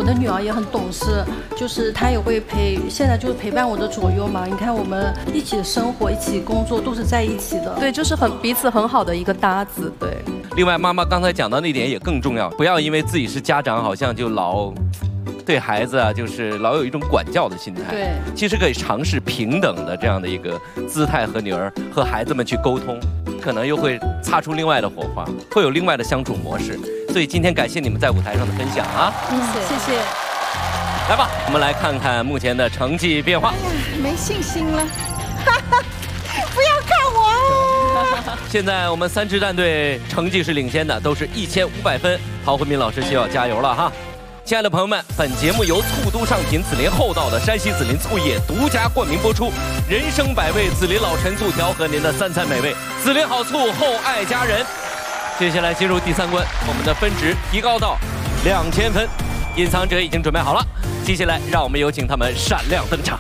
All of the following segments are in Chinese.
的女儿也很懂事，就是她也会现在就是陪伴我的左右嘛。你看我们一起生活、一起工作，都是在一起的。 对，就是彼此很好的一个搭子。对。 另外，妈妈刚才讲到那点也更重要，不要因为自己是家长，好像就老对孩子啊，就是老有一种管教的心态。 对， 其实可以尝试平等的这样的一个姿态和女儿和孩子们去沟通，可能又会擦出另外的火花，会有另外的相处模式。所以今天感谢你们在舞台上的分享啊！ 谢谢。 来吧，我们来看看目前的成绩变化。 哎呀，没信心了，不要看我。 现在我们3支战队成绩是领先的，都是1500分。陶慧敏老师就要加油了哈！亲爱的朋友们，本节目由醋都上品紫林厚道的山西紫林醋业独家冠名播出，人生百味紫林老陈醋调和您的3餐美味，紫林好醋厚爱家人。接下来进入第3关，我们的分值提高到2000分，隐藏者已经准备好了，接下来让我们有请他们闪亮登场。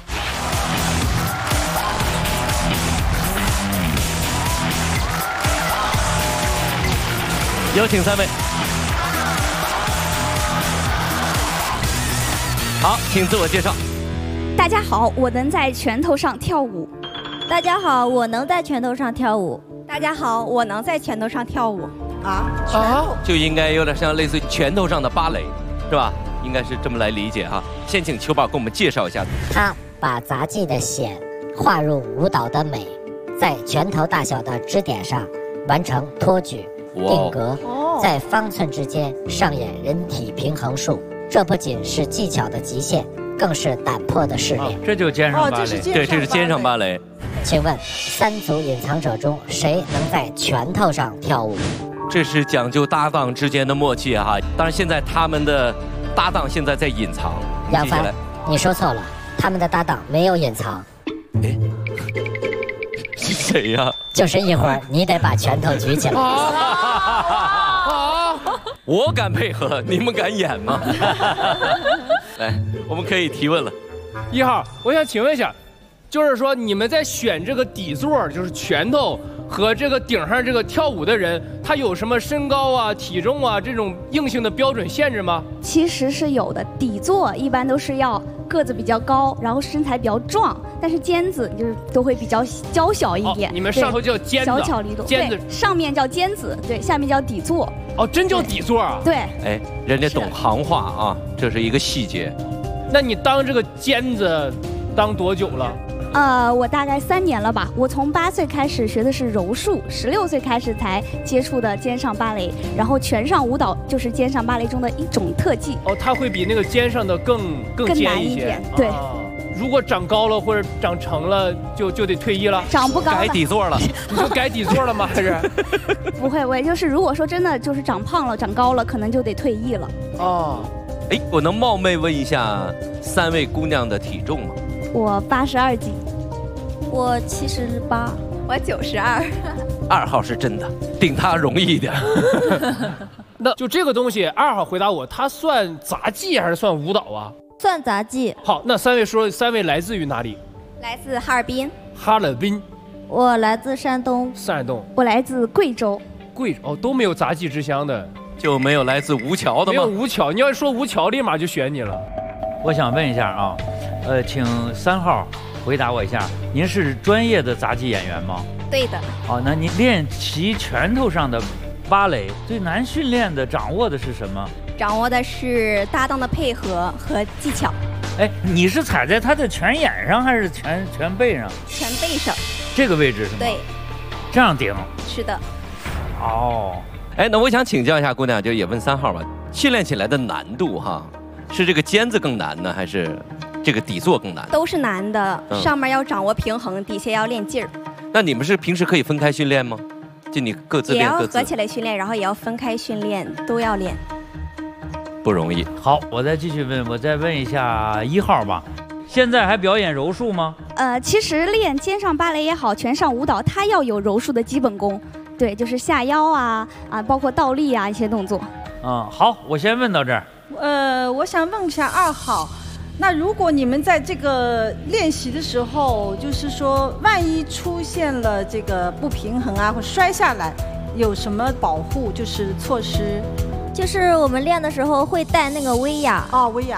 有请3位。好，请自我介绍。 大家好，我能在拳头上跳舞。 大家好，我能在拳头上跳舞。 大家好，我能在拳头上跳舞。 就应该有点像类似于拳头上的芭蕾，是吧？应该是这么来理解哈。先请秋宝给我们介绍一下。 他把杂技的显画入舞蹈的美，在拳头大小的支点上完成托举、定格，在方寸之间上演人体平衡术。这不仅是技巧的极限，更是胆魄的试炼。 这就肩上芭蕾。 对，这是肩上芭蕾。 请问3组隐藏者中，谁能在拳头上跳舞？ 这是讲究搭档之间的默契哈。当然，现在他们的搭档现在在隐藏。 杨帆，你说错了，他们的搭档没有隐藏。 是谁呀？ 就是一会儿你得把拳头举起来。 我敢配合，你们敢演吗？来，我们可以提问了。 1号，我想请问一下，就是说你们在选这个底座，就是拳头和这个顶上这个跳舞的人，他有什么身高啊、体重啊这种硬性的标准限制吗？ 其实是有的，底座一般都是要个子比较高，然后身材比较壮，但是尖子就是都会比较娇小一点。 你们上头叫尖子， 小巧力度。 尖子上面叫尖子，对，下面叫底座。 真叫底座啊？ 对。 哎，人家懂行话啊，这是一个细节。 那你当这个尖子当多久了？ 我大概3年了吧。我从8岁开始学的是柔术，16岁开始才接触的肩上芭蕾，然后拳上舞蹈就是肩上芭蕾中的一种特技。 它会比那个肩上的更尖一些。对。如果长高了或者长成了，就得退役了。 长不高了， 改底座了。 你就改底座了吗？还是？ 不会，我就是如果说真的就是长胖了、长高了，可能就得退役了。 哎，我能冒昧问一下3位姑娘的体重吗？ 我82斤。 我78。 我92。 2号是真的，顶他容易一点。 那就这个东西，2号回答我，它算杂技还是算舞蹈啊？ 算杂技。 好，那3位说，3位来自于哪里？ 来自哈尔滨。 哈尔滨。 我来自山东。 山东。 我来自贵州。 贵州都没有杂技之乡的， 就没有来自吴桥的吗？ 没有吴桥，你要说吴桥，立马就选你了。 我想问一下啊，请3号回答我一下，您是专业的杂技演员吗？ 对的。 好，那您练习拳头上的芭蕾最难训练的、掌握的是什么？ 掌握的是搭档的配合和技巧。 哎，你是踩在他的拳眼上还是拳背上？ 拳背上。 这个位置是吗？ 对。 这样顶。 是的。 哎，那我想请教一下姑娘，就也问3号吧，训练起来的难度哈，是这个尖子更难呢，还是这个底座更难？ 都是难的，上面要掌握平衡，底下要练劲儿。 那你们是平时可以分开训练吗？就你各自练各自。 也要合起来训练，然后也要分开训练，都要练。 不容易。 好，我再继续问，我再问一下1号吧。现在还表演柔术吗？ 其实练肩上芭蕾也好，拳上舞蹈，它要有柔术的基本功。对，就是下腰啊，包括倒立啊一些动作。 好，我先问到这儿。 我想问一下2号，那如果你们在这个练习的时候，就是说万一出现了这个不平衡啊，或摔下来，有什么保护就是措施？ 就是我们练的时候会带那个威亚。 威亚。